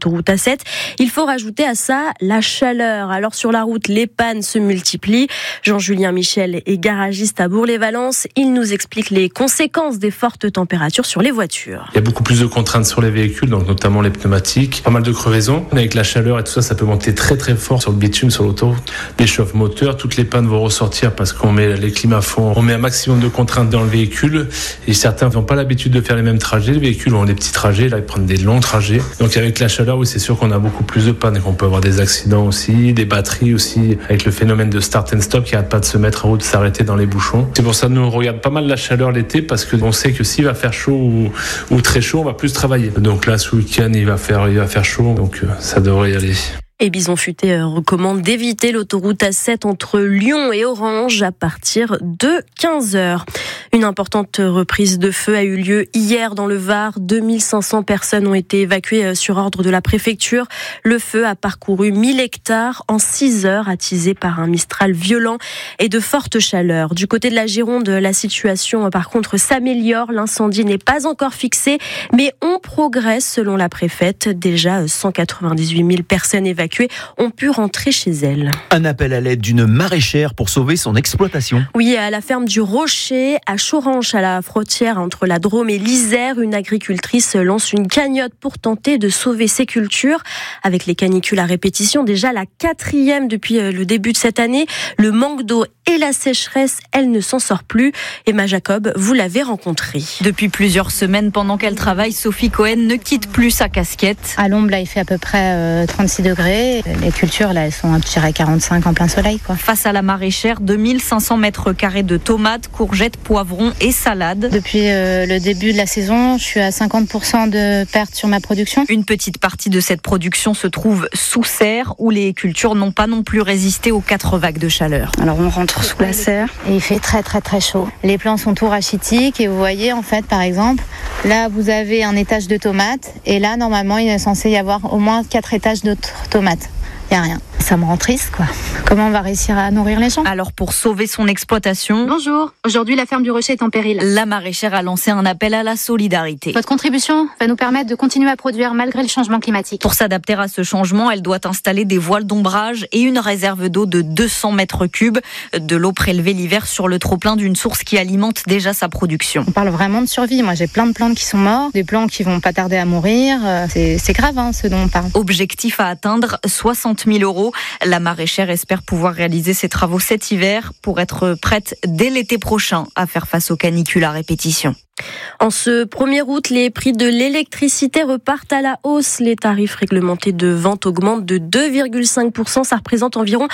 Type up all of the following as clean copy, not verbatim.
l'autoroute A7. Il faut rajouter à ça la chaleur. Alors sur la route, les pannes se multiplient. Jean-Julien Michel est garagiste à Bourg-les-Valences. Il nous explique les conséquences des fortes températures sur les voitures. Il y a beaucoup plus de contraintes sur les véhicules, donc notamment les pneumatiques, pas mal de crevaisons. Avec la chaleur et tout ça, ça peut monter très très fort sur le bitume, sur l'autoroute. Les chauffe-moteurs, toutes les pannes vont ressortir parce qu'on met les clim à fond. On met un maximum de contraintes dans le véhicule et certains n'ont pas l'habitude de faire les mêmes trajets. Les véhicules ont des petits trajets, là ils prennent des longs trajets. Donc avec la chaleur, oui, c'est sûr qu'on a beaucoup plus de pannes et qu'on peut avoir des accidents aussi, des batteries aussi, avec le phénomène de start and stop qui n'arrête pas de se mettre en route, de s'arrêter dans les bouchons. C'est pour ça que nous on regarde pas mal la chaleur l'été parce qu'on sait que s'il va faire chaud ou très chaud, on va plus travailler. Donc là, ce week-end, il va faire chaud, donc ça devrait y aller. Et Bison Futé recommande d'éviter l'autoroute A7 entre Lyon et Orange à partir de 15h. Une importante reprise de feu a eu lieu hier dans le Var. 2500 personnes ont été évacuées sur ordre de la préfecture. Le feu a parcouru 1000 hectares en 6 heures, attisé par un mistral violent et de fortes chaleurs. Du côté de la Gironde, la situation par contre s'améliore. L'incendie n'est pas encore fixé, mais on progresse selon la préfète. Déjà 198 000 personnes évacuées ont pu rentrer chez elles. Un appel à l'aide d'une maraîchère pour sauver son exploitation. Oui, à la ferme du Rocher, à Choranche, à la frontière entre la Drôme et l'Isère, une agricultrice lance une cagnotte pour tenter de sauver ses cultures. Avec les canicules à répétition, déjà la 4e depuis le début de cette année, le manque d'eau et la sécheresse, elle ne s'en sort plus. Emma Jacob, vous l'avez rencontrée. Depuis plusieurs semaines, pendant qu'elle travaille, Sophie Cohen ne quitte plus sa casquette. À l'ombre, là, il fait à peu près 36 degrés. Les cultures, là, elles sont à 45 en plein soleil, quoi. Face à la maraîchère, 2500 mètres carrés de tomates, courgettes, poivrons et salades. Depuis le début de la saison, je suis à 50% de perte sur ma production. Une petite partie de cette production se trouve sous serre, où les cultures n'ont pas non plus résisté aux 4 vagues de chaleur. Alors on rentre sous la serre et il fait très très très chaud. Les plants sont tout rachitiques et vous voyez en fait par exemple, là vous avez un étage de tomates et là normalement il est censé y avoir au moins 4 étages d'autres tomates. Il n'y a rien. Ça me rend triste, quoi. Comment on va réussir à nourrir les gens ? Alors, pour sauver son exploitation... Bonjour, aujourd'hui la ferme du Rocher est en péril. La maraîchère a lancé un appel à la solidarité. Votre contribution va nous permettre de continuer à produire malgré le changement climatique. Pour s'adapter à ce changement, elle doit installer des voiles d'ombrage et une réserve d'eau de 200 mètres cubes. De l'eau prélevée l'hiver sur le trop-plein d'une source qui alimente déjà sa production. On parle vraiment de survie. Moi, j'ai plein de plantes qui sont mortes, des plants qui vont pas tarder à mourir. C'est grave, ce dont on parle. Objectif à atteindre, 60 000 €. La maraîchère espère pouvoir réaliser ses travaux cet hiver pour être prête dès l'été prochain à faire face aux canicules à répétition. En ce 1er août, les prix de l'électricité repartent à la hausse. Les tarifs réglementés de vente augmentent de 2,5%. Ça représente environ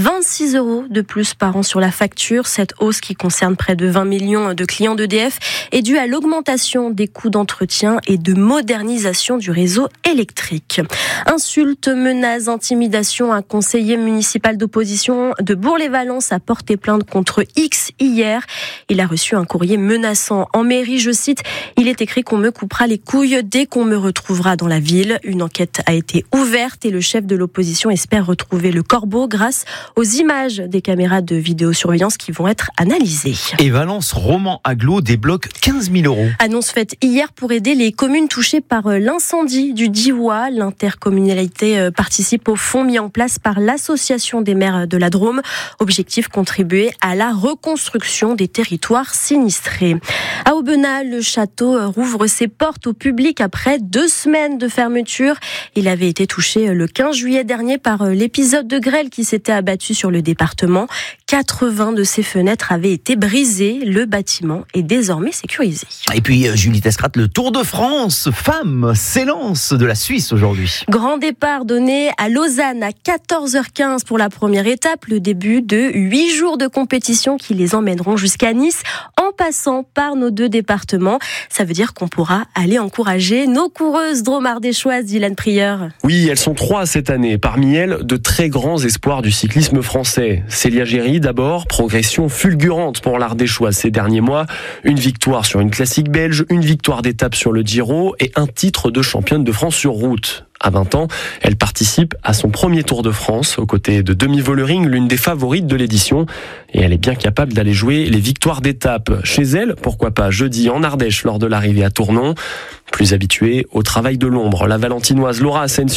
26 € de plus par an sur la facture. Cette hausse, qui concerne près de 20 millions de clients d'EDF, est due à l'augmentation des coûts d'entretien et de modernisation du réseau électrique. Insultes, menaces, intimidations. Un conseiller municipal d'opposition de Bourg-les-Valences a porté plainte contre X hier. Il a reçu un courrier menaçant en mairie. Je cite, « Il est écrit qu'on me coupera les couilles dès qu'on me retrouvera dans la ville ». Une enquête a été ouverte et le chef de l'opposition espère retrouver le corbeau grâce aux images des caméras de vidéosurveillance qui vont être analysées. Et Valence Romand Agglo débloque 15 000 €. Annonce faite hier pour aider les communes touchées par l'incendie du Diois. L'intercommunalité participe au fonds mis en place par l'association des maires de la Drôme. Objectif, contribuer à la reconstruction des territoires sinistrés. À Aubenas, le château rouvre ses portes au public après 2 semaines de fermeture. Il avait été touché le 15 juillet dernier par l'épisode de grêle qui s'était abattu sur le département. 80 de ses fenêtres avaient été brisées. Le bâtiment est désormais sécurisé. Et puis Julie Tescrat, le Tour de France femmes s'élance de la Suisse aujourd'hui. Grand départ donné à Lausanne à 14h15 pour la première étape. Le début de 8 jours de compétition qui les emmèneront jusqu'à Nice en passant par nos 2 départements. Ça veut dire qu'on pourra aller encourager nos coureuses drôme-ardéchoises, Dylan Prieur. Oui, elles sont 3 cette année. Parmi elles, de très grands espoirs du cyclisme français. Célia Géry d'abord, progression fulgurante pour l'Ardéchoise ces derniers mois. Une victoire sur une classique belge, une victoire d'étape sur le Giro et un titre de championne de France sur route. À 20 ans, elle participe à son premier Tour de France aux côtés de Demi Vollering, l'une des favorites de l'édition. Et elle est bien capable d'aller jouer les victoires d'étape. Chez elle, pourquoi pas jeudi en Ardèche lors de l'arrivée à Tournon. Plus habituée au travail de l'ombre, la Valentinoise Laura Asensio